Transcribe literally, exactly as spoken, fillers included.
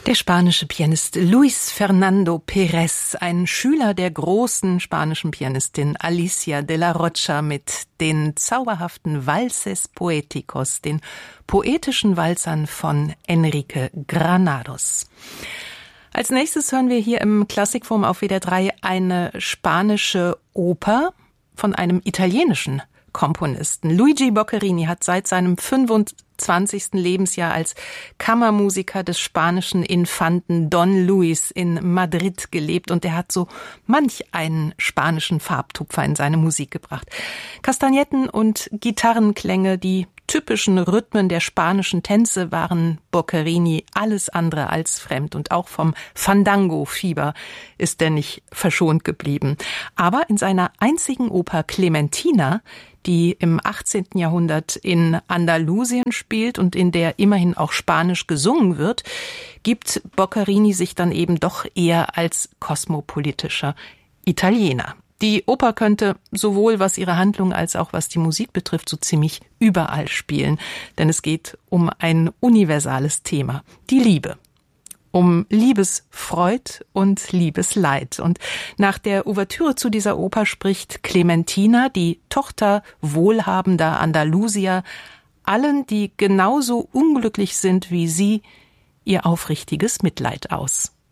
Der spanische Pianist Luis Fernando Pérez, ein Schüler der großen spanischen Pianistin Alicia de la Rocha mit den zauberhaften Valses Poéticos, den poetischen Walzern von Enrique Granados. Als nächstes hören wir hier im Klassikforum auf W D R drei eine spanische Oper von einem italienischen Komponisten. Luigi Boccherini hat seit seinem fünfundzwanzigsten Lebensjahr als Kammermusiker des spanischen Infanten Don Luis in Madrid gelebt und er hat so manch einen spanischen Farbtupfer in seine Musik gebracht. Kastagnetten und Gitarrenklänge, die typischen Rhythmen der spanischen Tänze waren Boccherini alles andere als fremd und auch vom Fandango-Fieber ist er nicht verschont geblieben. Aber in seiner einzigen Oper Clementina, die im achtzehnten Jahrhundert in Andalusien spielt und in der immerhin auch Spanisch gesungen wird, gibt Boccherini sich dann eben doch eher als kosmopolitischer Italiener. Die Oper könnte sowohl was ihre Handlung als auch was die Musik betrifft so ziemlich überall spielen, denn es geht um ein universales Thema, die Liebe. Um Liebesfreud und Liebesleid. Und nach der Ouvertüre zu dieser Oper spricht Clementina, die Tochter wohlhabender Andalusier, allen, die genauso unglücklich sind wie sie, ihr aufrichtiges Mitleid aus.